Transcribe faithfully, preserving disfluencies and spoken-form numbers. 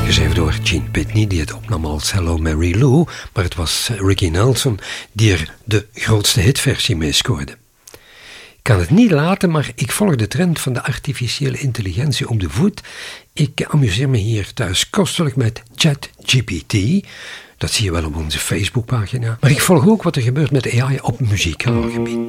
Geschreven door Gene Pitney, die het opnam als Hello Mary Lou, maar het was Ricky Nelson die er de grootste hitversie mee scoorde. Ik kan het niet laten, maar ik volg de trend van de artificiële intelligentie op de voet. Ik amuseer me hier thuis kostelijk met ChatGPT. Dat zie je wel op onze Facebookpagina. Maar ik volg ook wat er gebeurt met A I op muzikaal gebied.